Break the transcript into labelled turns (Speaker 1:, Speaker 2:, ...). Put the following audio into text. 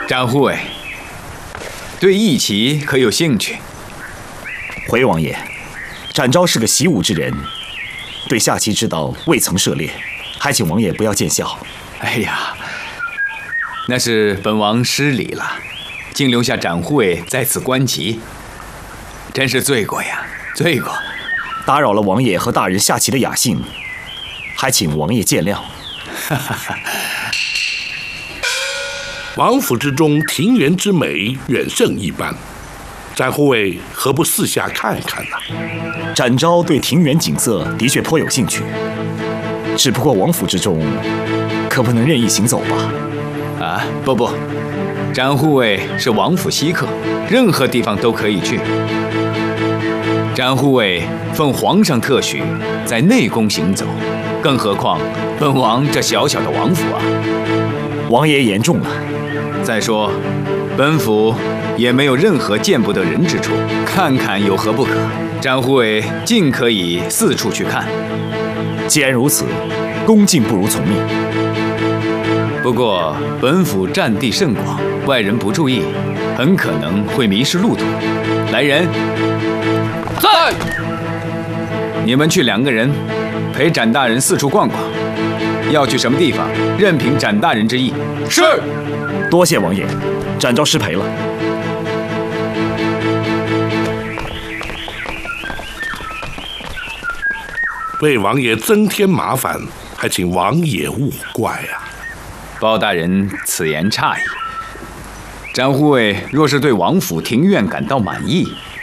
Speaker 1: 展护卫，对义棋可有兴趣？
Speaker 2: 回王爷，展昭是个习武之人，对下棋之道未曾涉猎，还请王爷不要见笑。
Speaker 1: 哎呀，那是本王失礼了，竟留下展护卫在此观棋，真是罪过呀，罪过！
Speaker 2: 打扰了王爷和大人下棋的雅兴，还请王爷见谅。
Speaker 3: 王府之中庭园之美远胜一般，展护卫何不四下看看呢？
Speaker 2: 展昭对庭园景色的确颇有兴趣，只不过王府之中可不能任意行走吧？
Speaker 1: 啊，不，展护卫是王府稀客，任何地方都可以去。展护卫奉皇上特许，在内宫行走，更何况本王这小小的王府啊！
Speaker 2: 王爷言重了。
Speaker 1: 再说，本府也没有任何见不得人之处，看看有何不可？展护卫尽可以四处去看。
Speaker 2: 既然如此，恭敬不如从命。
Speaker 1: 不过本府占地甚广，外人不注意，很可能会迷失路途。来人，
Speaker 4: 在！
Speaker 1: 你们去2个人，陪展大人四处逛逛。要去什么地方，任凭展大人之意。
Speaker 4: 是。
Speaker 2: 多谢王爷，展昭失陪了。
Speaker 3: 为王爷增添麻烦，还请王爷勿怪啊！
Speaker 1: 包大人此言差矣。展护卫若是对王府庭院感到满意，